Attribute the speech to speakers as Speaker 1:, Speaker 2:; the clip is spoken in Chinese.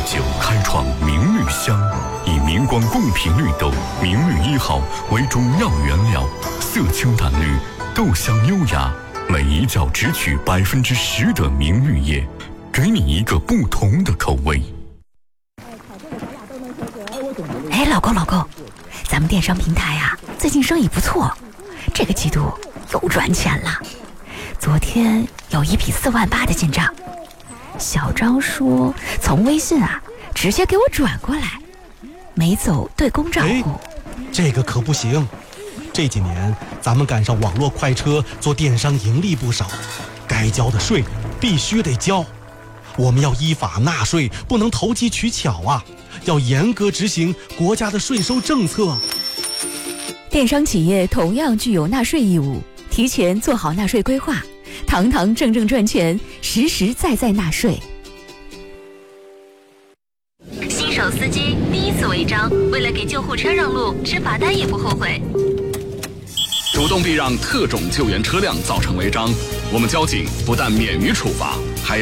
Speaker 1: 9开创明绿香，以明光贡品绿豆明绿1号为主要原料，色清淡绿，豆香优雅，每一角只取10%的明绿叶，给你一个不同的口味。
Speaker 2: 哎，老公，咱们电商平台啊，最近生意不错，这个季度又赚钱了。昨天有一笔4万8的进账，小张说从微信啊直接给我转过来，没走对公账户。
Speaker 3: 这个可不行，这几年咱们赶上网络快车，做电商盈利不少，该交的税必须得交。我们要依法纳税，不能投机取巧啊，要严格执行国家的税收政策。
Speaker 2: 电商企业同样具有纳税义务，提前做好纳税规划，堂堂正正赚钱，实实在在纳税。
Speaker 4: 新手司机第一次违章，为了给救护车让路，吃罚单也不后悔。
Speaker 5: 主动避让特种救援车辆造成违章，我们交警不但免于处罚，还